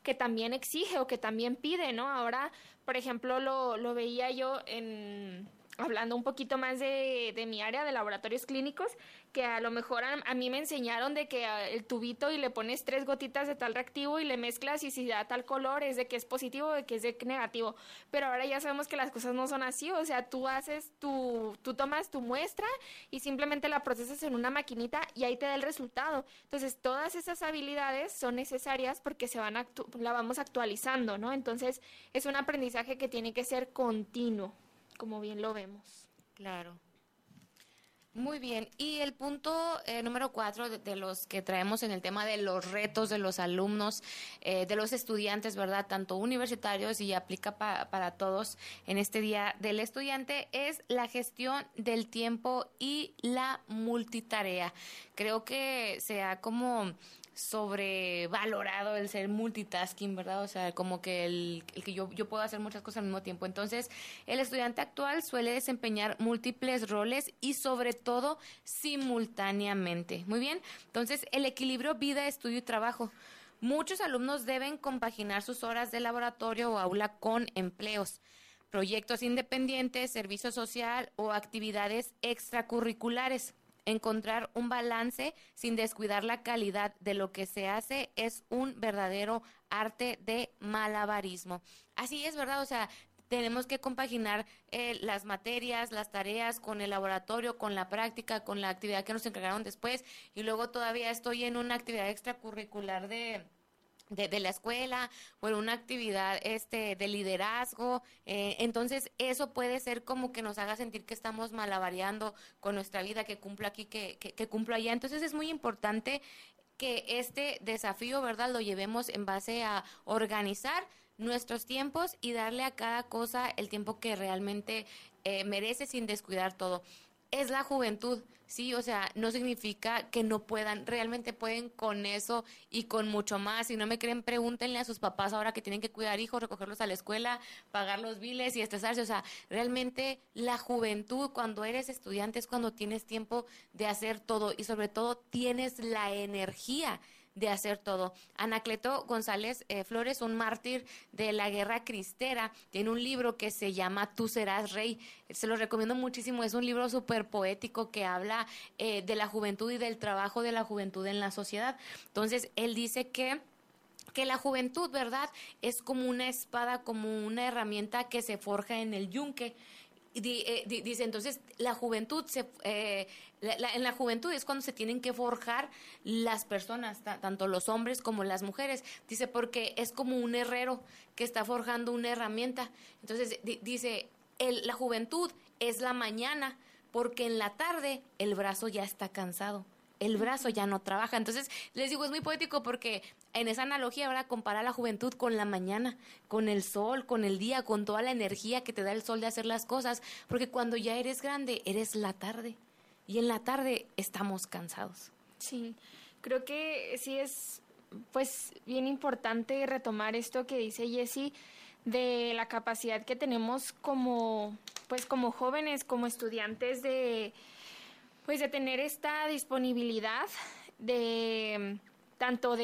que también exige o que también pide, ¿no? Ahora, por ejemplo, lo veía yo hablando un poquito más de mi área de laboratorios clínicos, que a lo mejor a mí me enseñaron de que el tubito y le pones 3 gotitas de tal reactivo y le mezclas y si da tal color es de que es positivo o de que es de negativo. Pero ahora ya sabemos que las cosas no son así, o sea, tú tomas tu muestra y simplemente la procesas en una maquinita y ahí te da el resultado. Entonces, todas esas habilidades son necesarias porque la vamos actualizando, ¿no? Entonces, es un aprendizaje que tiene que ser continuo, como bien lo vemos. Claro. Muy bien. Y el punto número 4 de los que traemos en el tema de los retos de los alumnos, de los estudiantes, ¿verdad? Tanto universitarios y aplica para todos en este día del estudiante, es la gestión del tiempo y la multitarea. Creo que se ha como sobrevalorado el ser multitasking, ¿verdad? O sea, como que el que yo puedo hacer muchas cosas al mismo tiempo. Entonces, el estudiante actual suele desempeñar múltiples roles y sobre todo simultáneamente. Muy bien. Entonces, el equilibrio vida, estudio y trabajo. Muchos alumnos deben compaginar sus horas de laboratorio o aula con empleos, proyectos independientes, servicio social o actividades extracurriculares. Encontrar un balance sin descuidar la calidad de lo que se hace es un verdadero arte de malabarismo. Así es, ¿verdad? O sea, tenemos que compaginar las materias, las tareas con el laboratorio, con la práctica, con la actividad que nos encargaron después y luego todavía estoy en una actividad extracurricular de la escuela o en una actividad de liderazgo, entonces eso puede ser como que nos haga sentir que estamos malabareando con nuestra vida, que cumplo aquí, que cumplo allá. Entonces es muy importante que este desafío, ¿verdad?, lo llevemos en base a organizar nuestros tiempos y darle a cada cosa el tiempo que realmente merece sin descuidar todo. Es la juventud, sí, o sea, no significa que no puedan, realmente pueden con eso y con mucho más. Si no me creen, pregúntenle a sus papás ahora que tienen que cuidar hijos, recogerlos a la escuela, pagar los biles y estresarse. O sea, realmente la juventud, cuando eres estudiante, es cuando tienes tiempo de hacer todo y sobre todo tienes la energía de hacer todo. Anacleto González Flores, un mártir de la guerra cristera, tiene un libro que se llama Tú serás rey. Se lo recomiendo muchísimo, es un libro súper poético que habla de la juventud y del trabajo de la juventud en la sociedad. Entonces, él dice que la juventud, ¿verdad?, es como una espada, como una herramienta que se forja en el yunque. Dice, entonces, la juventud, en la juventud es cuando se tienen que forjar las personas, tanto los hombres como las mujeres. Dice, porque es como un herrero que está forjando una herramienta. Entonces, dice, la juventud es la mañana, porque en la tarde el brazo ya está cansado. El brazo ya no trabaja. Entonces, les digo, es muy poético porque en esa analogía ahora compara la juventud con la mañana, con el sol, con el día, con toda la energía que te da el sol de hacer las cosas, porque cuando ya eres grande, eres la tarde, y en la tarde estamos cansados. Sí, creo que sí es pues bien importante retomar esto que dice Jessie de la capacidad que tenemos como jóvenes, como estudiantes de tener esta disponibilidad de tanto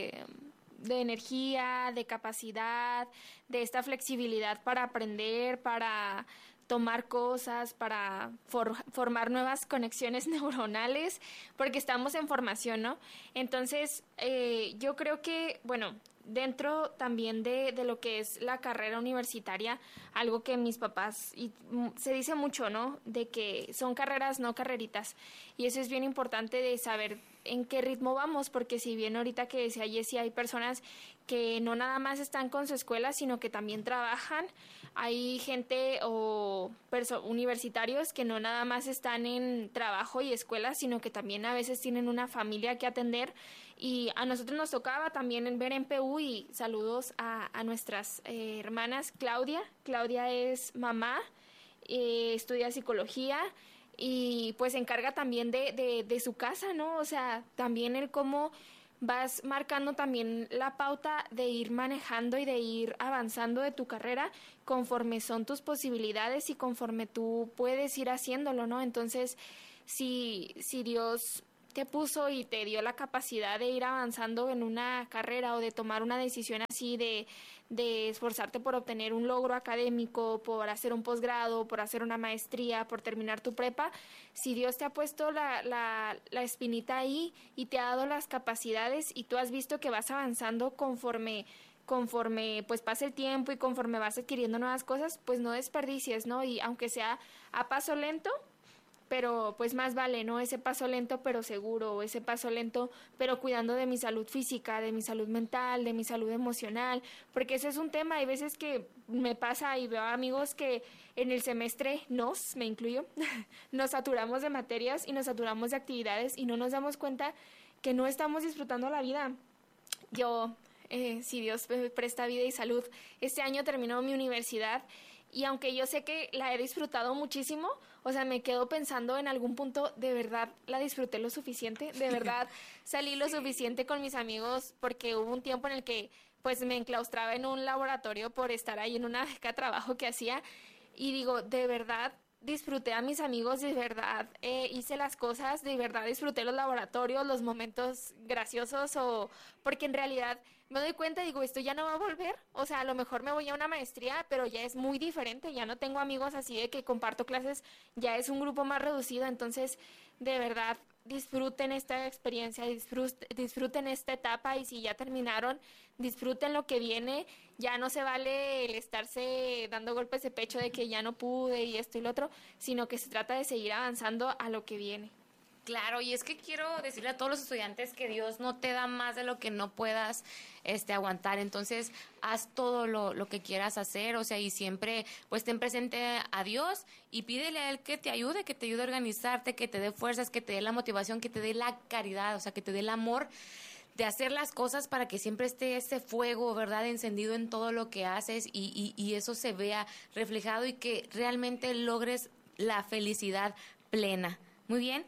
de energía, de capacidad, de esta flexibilidad para aprender, para tomar cosas, para formar nuevas conexiones neuronales, porque estamos en formación, ¿no? Entonces, yo creo que, bueno, dentro también de lo que es la carrera universitaria, algo que mis papás, y se dice mucho, ¿no?, de que son carreras, no carreritas, y eso es bien importante de saber en qué ritmo vamos, porque si bien ahorita que decía Jessie, hay personas que no nada más están con su escuela, sino que también trabajan, hay gente o universitarios que no nada más están en trabajo y escuela, sino que también a veces tienen una familia que atender, y a nosotros nos tocaba también ver en PU, y saludos a nuestras hermanas. Claudia es mamá, estudia psicología y pues se encarga también de su casa, ¿no? O sea, también el cómo vas marcando también la pauta de ir manejando y de ir avanzando de tu carrera conforme son tus posibilidades y conforme tú puedes ir haciéndolo, ¿no? Entonces, si Dios te puso y te dio la capacidad de ir avanzando en una carrera o de tomar una decisión así de esforzarte por obtener un logro académico, por hacer un posgrado, por hacer una maestría, por terminar tu prepa, si Dios te ha puesto la espinita ahí y te ha dado las capacidades y tú has visto que vas avanzando conforme pues pasa el tiempo y conforme vas adquiriendo nuevas cosas, pues no desperdicies, ¿no? Y aunque sea a paso lento, pero pues más vale, ¿no? Ese paso lento pero seguro, o ese paso lento pero cuidando de mi salud física, de mi salud mental, de mi salud emocional, porque ese es un tema. Hay veces que me pasa y veo a amigos que en el semestre me incluyo, nos saturamos de materias y nos saturamos de actividades y no nos damos cuenta que no estamos disfrutando la vida. Yo, si Dios me presta vida y salud, este año terminó mi universidad y aunque yo sé que la he disfrutado muchísimo, o sea, me quedo pensando en algún punto, ¿de verdad la disfruté lo suficiente? ¿De verdad salí lo suficiente con mis amigos? Porque hubo un tiempo en el que pues me enclaustraba en un laboratorio por estar ahí en una beca de trabajo que hacía y digo, ¿de verdad disfruté a mis amigos? ¿De verdad hice las cosas? ¿De verdad disfruté los laboratorios, los momentos graciosos? O porque en realidad me doy cuenta y digo, esto ya no va a volver. O sea, a lo mejor me voy a una maestría, pero ya es muy diferente. Ya no tengo amigos así de que comparto clases, ya es un grupo más reducido. Entonces, de verdad, disfruten esta experiencia, disfruten esta etapa y si ya terminaron, disfruten lo que viene. Ya no se vale el estarse dando golpes de pecho de que ya no pude y esto y lo otro, sino que se trata de seguir avanzando a lo que viene. Claro, y es que quiero decirle a todos los estudiantes que Dios no te da más de lo que no puedas aguantar. Entonces, haz todo lo que quieras hacer, o sea, y siempre pues ten presente a Dios y pídele a Él que te ayude a organizarte, que te dé fuerzas, que te dé la motivación, que te dé la caridad, o sea, que te dé el amor de hacer las cosas para que siempre esté ese fuego, ¿verdad?, encendido en todo lo que haces y eso se vea reflejado y que realmente logres la felicidad plena. Muy bien,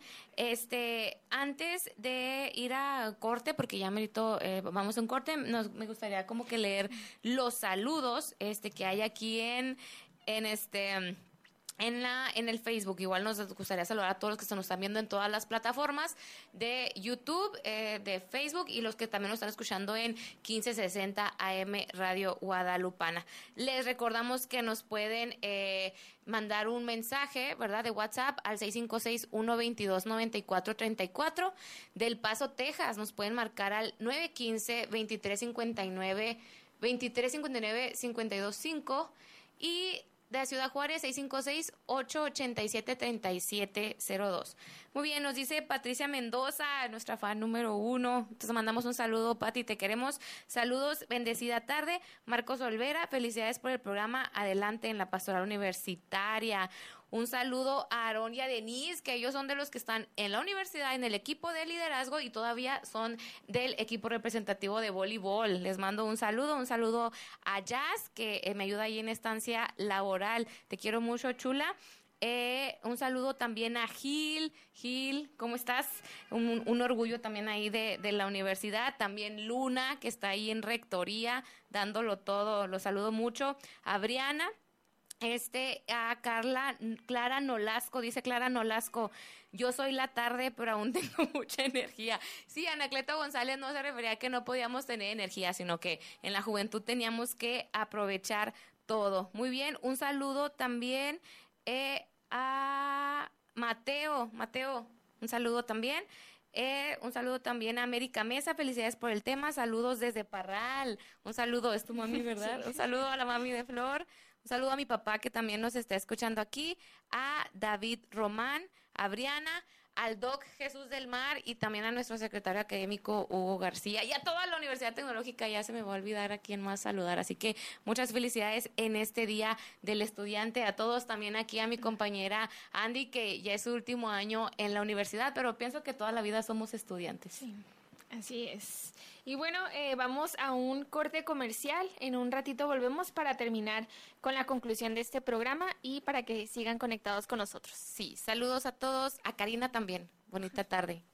antes de ir a corte, porque ya merito, vamos a un corte, me gustaría como que leer los saludos que hay aquí en el Facebook. Igual nos gustaría saludar a todos los que se nos están viendo en todas las plataformas de YouTube, de Facebook y los que también nos están escuchando en 1560 AM Radio Guadalupana. Les recordamos que nos pueden mandar un mensaje, ¿verdad?, de WhatsApp al 656-122-9434. Del Paso, Texas, nos pueden marcar al 915-2359-525 y de Ciudad Juárez, 656-887-3702. Muy bien, nos dice Patricia Mendoza, nuestra fan número 1. Entonces mandamos un saludo, Pati, te queremos. Saludos, bendecida tarde. Marcos Olvera, felicidades por el programa Adelante en la Pastoral Universitaria. Un saludo a Aarón y a Denise, que ellos son de los que están en la universidad, en el equipo de liderazgo y todavía son del equipo representativo de voleibol. Les mando un saludo a Jazz, que me ayuda ahí en estancia laboral. Te quiero mucho, chula. Un saludo también a Gil, ¿cómo estás? Un orgullo también ahí de la universidad. También Luna, que está ahí en rectoría, dándolo todo. Los saludo mucho. A Briana. A Clara Nolasco, dice Clara Nolasco, yo soy la tarde, pero aún tengo mucha energía. Sí, Anacleto González no se refería a que no podíamos tener energía, sino que en la juventud teníamos que aprovechar todo. Muy bien, un saludo también a Mateo, un saludo también. Un saludo también a América Mesa, felicidades por el tema, saludos desde Parral, un saludo, es tu mami, ¿verdad? Un saludo a la mami de Flor, un saludo a mi papá que también nos está escuchando aquí, a David Román, a Briana, al Doc Jesús del Mar y también a nuestro secretario académico Hugo García y a toda la Universidad Tecnológica. Ya se me va a olvidar a quién más saludar, así que muchas felicidades en este Día del Estudiante, a todos, también aquí a mi compañera Andy, que ya es su último año en la universidad, pero pienso que toda la vida somos estudiantes. Sí, así es. Y bueno, vamos a un corte comercial. En un ratito volvemos para terminar con la conclusión de este programa y para que sigan conectados con nosotros. Sí, saludos a todos, a Karina también. Bonita tarde.